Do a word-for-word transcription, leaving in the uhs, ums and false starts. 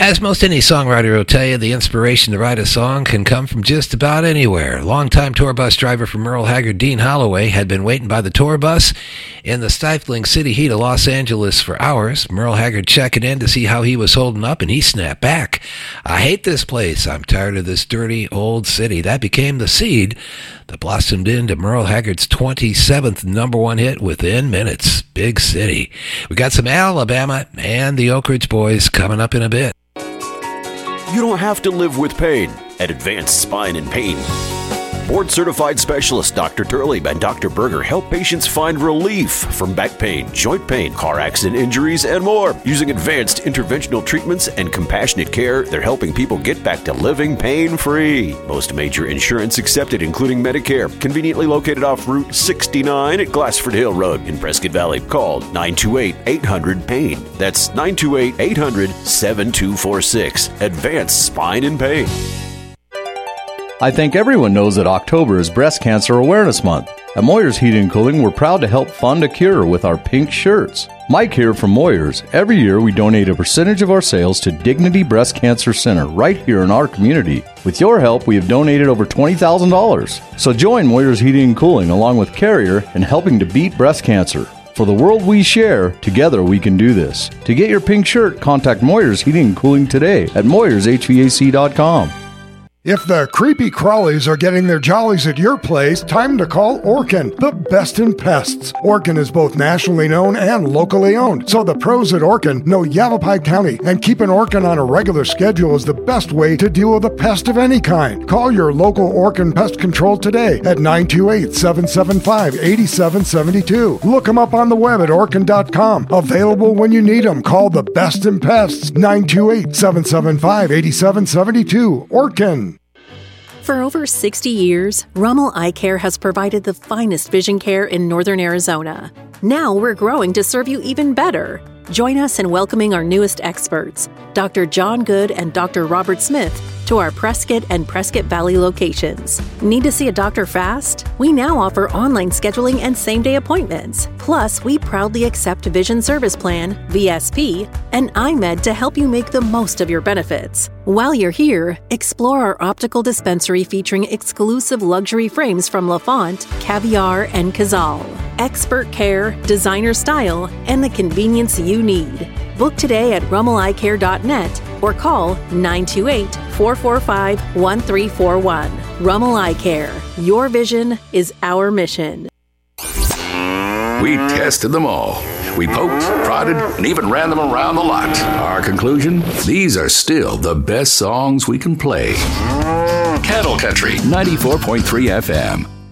As most any songwriter will tell you, the inspiration to write a song can come from just about anywhere. Longtime tour bus driver for Merle Haggard, Dean Holloway, had been waiting by the tour bus in the stifling city heat of Los Angeles for hours. Merle Haggard checking in to see how he was holding up, and he snapped back. "I hate this place. I'm tired of this dirty old city." That became the seed that blossomed into Merle Haggard's twenty-seventh number one hit within minutes, Big City. We got some Alabama and the Oak Ridge Boys coming up in a bit. You don't have to live with pain at Advanced Spine and Pain. Board-certified specialists Doctor Turley and Doctor Berger help patients find relief from back pain, joint pain, car accident injuries, and more. Using advanced interventional treatments and compassionate care, they're helping people get back to living pain-free. Most major insurance accepted, including Medicare. Conveniently located off Route sixty-nine at Glassford Hill Road in Prescott Valley. Call nine two eight, eight hundred, PAIN. That's nine two eight, eight hundred, seven two four six. Advanced Spine and Pain. I think everyone knows that October is Breast Cancer Awareness Month. At Moyers Heating and Cooling, we're proud to help fund a cure with our pink shirts. Mike here from Moyers. Every year, we donate a percentage of our sales to Dignity Breast Cancer Center right here in our community. With your help, we have donated over twenty thousand dollars. So join Moyers Heating and Cooling along with Carrier in helping to beat breast cancer. For the world we share, together we can do this. To get your pink shirt, contact Moyers Heating and Cooling today at moyers h v a c dot com. If the creepy crawlies are getting their jollies at your place, time to call Orkin, the best in pests. Orkin is both nationally known and locally owned, so the pros at Orkin know Yavapai County, and keeping Orkin on a regular schedule is the best way to deal with a pest of any kind. Call your local Orkin Pest Control today at nine two eight, seven seven five, eight seven seven two. Look them up on the web at orkin dot com. Available when you need them. Call the best in pests, nine two eight, seven seven five, eight seven seven two. Orkin. For over sixty years, Rummel Eye Care has provided the finest vision care in northern Arizona. Now we're growing to serve you even better. Join us in welcoming our newest experts, Doctor John Good and Doctor Robert Smith, to our Prescott and Prescott Valley locations. Need to see a doctor fast? We now offer online scheduling and same-day appointments. Plus, we proudly accept Vision Service Plan, V S P, and iMed to help you make the most of your benefits. While you're here, explore our optical dispensary featuring exclusive luxury frames from Lafont, Caviar, and Cazal. Expert care, designer style, and the convenience you need. Book today at rummel eye care dot net or call nine two eight, four four five, one three four one. Rummel Eye Care. Your vision is our mission. We tested them all. We poked, prodded, and even ran them around the lot. Our conclusion? These are still the best songs we can play. Cattle Country, ninety-four point three F M.